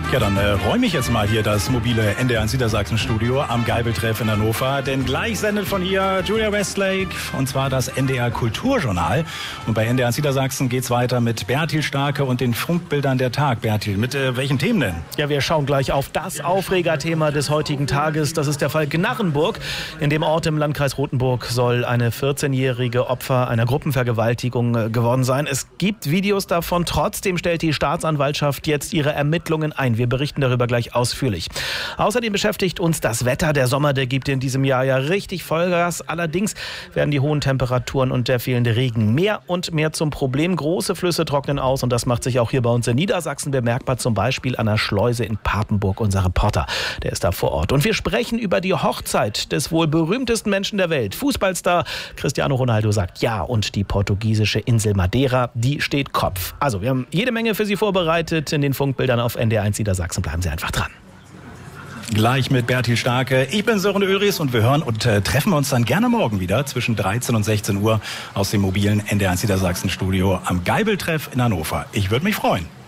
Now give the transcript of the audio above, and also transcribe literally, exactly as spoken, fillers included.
Ja, dann äh, räume ich jetzt mal hier das mobile N D R eins Niedersachsen-Studio am Geibeltreff in Hannover. Denn gleich sendet von hier Julia Westlake, und zwar das N D R Kulturjournal. Und bei N D R eins Niedersachsen geht's weiter mit Bertil Starke und den Funkbildern der Tag. Bertil, mit äh, welchen Themen denn? Ja, wir schauen gleich auf das Aufregerthema des heutigen Tages. Das ist der Fall Gnarrenburg. In dem Ort im Landkreis Rothenburg soll eine vierzehnjährige Opfer einer Gruppenvergewaltigung äh, geworden sein. Es gibt Videos davon. Trotzdem stellt die Staatsanwaltschaft jetzt ihre Ermittlungen ein. Wir berichten darüber gleich ausführlich. Außerdem beschäftigt uns das Wetter. Der Sommer, der gibt in diesem Jahr ja richtig Vollgas. Allerdings werden die hohen Temperaturen und der fehlende Regen mehr und mehr zum Problem. Große Flüsse trocknen aus und das macht sich auch hier bei uns in Niedersachsen bemerkbar. Zum Beispiel an der Schleuse in Papenburg. Unser Reporter, der ist da vor Ort. Und wir sprechen über die Hochzeit des wohl berühmtesten Menschen der Welt. Fußballstar Cristiano Ronaldo sagt ja, und die portugiesische Insel Madeira, die steht Kopf. Also wir haben jede Menge für Sie vorbereitet in den Funkbildern auf N D R eins Niedersachsen. Bleiben Sie einfach dran. Gleich mit Bertil Starke. Ich bin Sören Öris und wir hören und äh, treffen uns dann gerne morgen wieder zwischen dreizehn und sechzehn Uhr aus dem mobilen N D R eins Niedersachsen Studio am Geibeltreff in Hannover. Ich würde mich freuen.